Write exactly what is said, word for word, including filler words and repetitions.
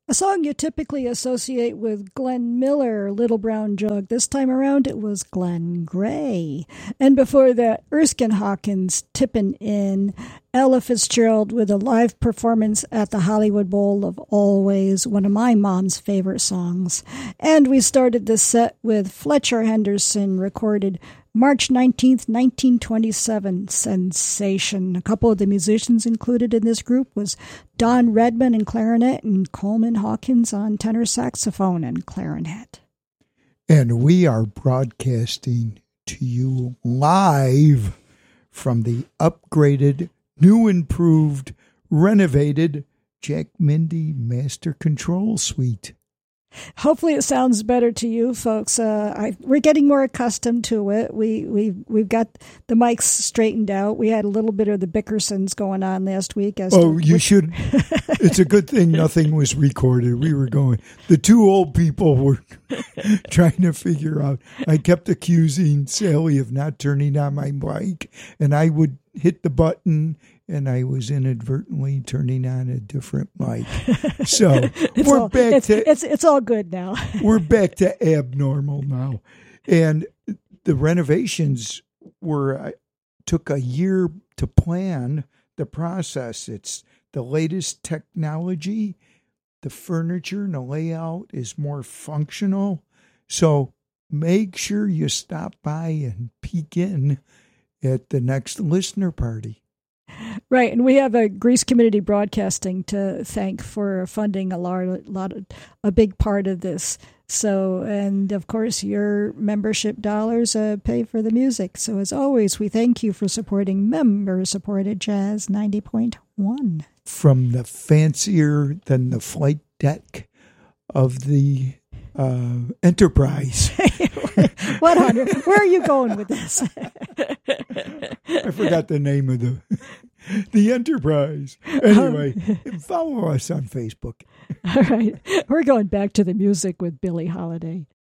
A song you typically associate with Glenn Miller, Little Brown Jug. This time around, it was Glenn Gray. And before that, Erskine Hawkins, Tippin' In. Ella Fitzgerald with a live performance at the Hollywood Bowl of Always, one of my mom's favorite songs. And we started this set with Fletcher Henderson, recorded March nineteenth, nineteen twenty-seven, Sensation. A couple of the musicians included in this group was Don Redman in clarinet and Coleman Hawkins on tenor saxophone and clarinet. And we are broadcasting to you live from the upgraded, new improved, renovated Jack Mindy Master Control Suite. Hopefully it sounds better to you folks. Uh, I, we're getting more accustomed to it. We, we, we've got the mics straightened out. We had a little bit of the Bickersons going on last week. As oh, to you which... should. It's a good thing nothing was recorded. We were going. The two old people were trying to figure out. I kept accusing Sally of not turning on my mic, and I would hit the button, and I was inadvertently turning on a different mic. So we're all, back it's, to it's it's all good now. We're back to abnormal now, and the renovations were uh, took a year to plan the process. It's the latest technology. The furniture and the layout is more functional. So make sure you stop by and peek in at the next listener party. Right, and we have a Grease Community Broadcasting to thank for funding a lot, lot of, a big part of this. So, and of course, your membership dollars uh, pay for the music. So, as always, we thank you for supporting member-supported Jazz ninety point one. From the fancier than the flight deck of the uh, Enterprise. What on earth? Where are you going with this? I forgot the name of the the Enterprise. Anyway, um, follow us on Facebook. All right. We're going back to the music with Billie Holiday.